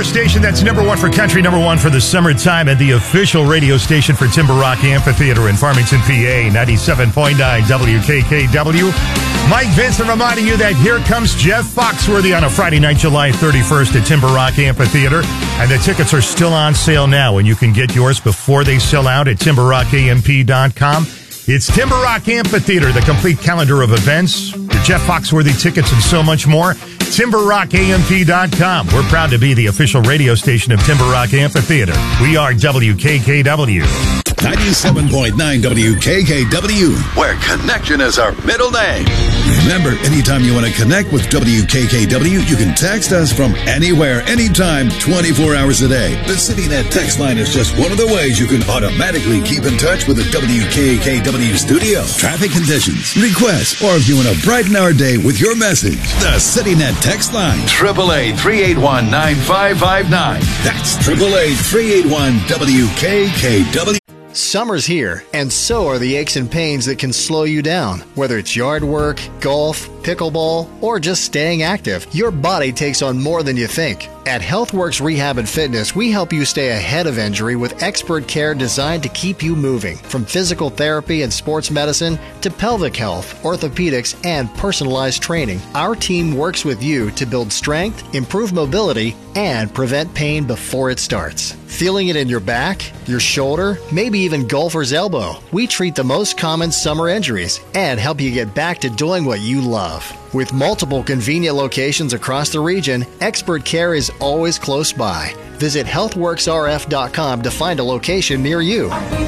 station that's number one for country, number one for the summertime, and the official radio station for Timber Rock Amphitheater in Farmington, PA, 97.9 WKKW. Mike Vincent reminding you that here comes Jeff Foxworthy on a Friday night, July 31st at Timber Rock Amphitheater. And the tickets are still on sale now, and you can get yours before they sell out at timberrockamp.com. It's Timber Rock Amphitheater, the complete calendar of events, the Jeff Foxworthy tickets, and so much more. TimberRockAMP.com. We're proud to be the official radio station of Timber Rock Amphitheater. We are WKKW. 97.9 WKKW, where connection is our middle name. Remember, anytime you want to connect with WKKW, you can text us from anywhere, anytime, 24 hours a day. The CityNet text line is just one of the ways you can automatically keep in touch with the WKKW studio. Traffic conditions, requests, or if you want to brighten our day with your message, the CityNet text line, 888-381-9559. That's 888-381-WKKW. Summer's here, and so are the aches and pains that can slow you down. Whether it's yard work, golf, pickleball, or just staying active, your body takes on more than you think. At HealthWorks Rehab and Fitness, we help you stay ahead of injury with expert care designed to keep you moving. From physical therapy and sports medicine to pelvic health, orthopedics, and personalized training, our team works with you to build strength, improve mobility, and prevent pain before it starts. Feeling it in your back, your shoulder, maybe even golfer's elbow? We treat the most common summer injuries and help you get back to doing what you love. With multiple convenient locations across the region, expert care is always close by. Visit healthworksrf.com to find a location near you.